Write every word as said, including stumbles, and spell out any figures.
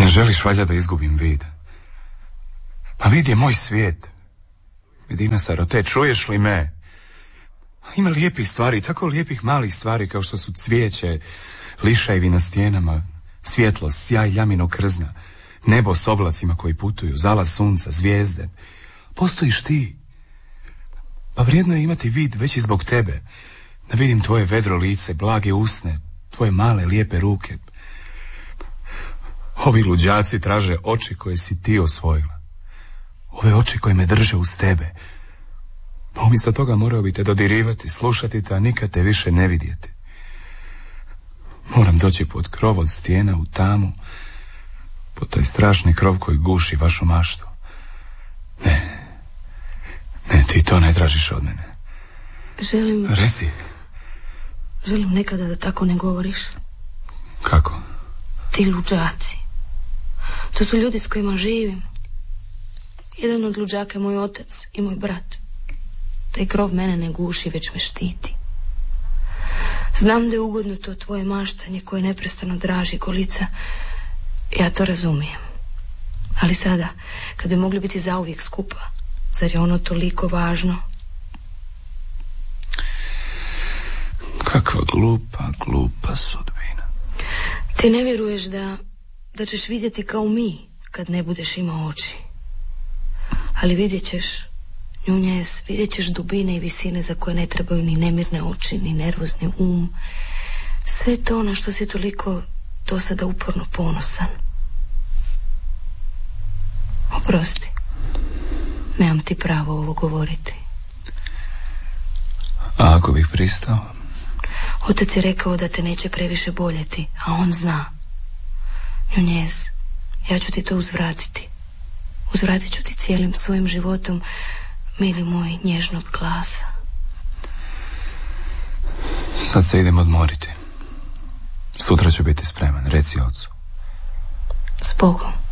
Ne želiš valjda da izgubim vid? Pa vid je moj svijet. Medina Sarote, čuješ li me? Ima lijepih stvari, tako lijepih malih stvari kao što su cvijeće, lišajvi na stijenama, svjetlost, sjaj ljaminog krzna, nebo s oblacima koji putuju, zalaz sunca, zvijezde. Postojiš ti. Pa vrijedno je imati vid već i zbog tebe. Da vidim tvoje vedro lice, blage usne, tvoje male lijepe ruke. Ovi luđaci traže oči koje si ti osvojila. Ove oči koje me drže uz tebe. Pa umjesto toga morao bi te dodirivati, slušati te, a nikad te više ne vidjeti. Moram doći pod krov od stijena u tamu, pod taj strašni krov koji guši vašu maštu. Ne, ne, ti to ne tražiš od mene. Želim... Reci. Želim nekada da tako ne govoriš. Kako? Ti luđaci. To su ljudi s kojima živim. Jedan od luđaka je moj otac i moj brat. Taj krov mene ne guši, već me štiti. Znam da je ugodno to tvoje maštanje koje neprestano draži kolica. Ja to razumijem. Ali sada, kad bi mogli biti zauvijek skupa, zar je ono toliko važno? Kakva glupa, glupa sudbina. Ti ne vjeruješ da, da ćeš vidjeti kao mi kad ne budeš imao oči. Ali vidjet ćeš, Njunjez, vidjet ćeš dubine i visine za koje ne trebaju ni nemirne oči, ni nervozni um. Sve to na što si toliko do sada uporno ponosan. Oprosti. Nemam ti pravo ovo govoriti. A ako bih pristao? Otac je rekao da te neće previše boljeti, a on zna. Njunjez, ja ću ti to uzvratiti. Uzvratit ću ti cijelim svojim životom, mili moj, nježnog glasa. Sad se idem odmoriti. Sutra ću biti spreman, reci ocu. S Bogom.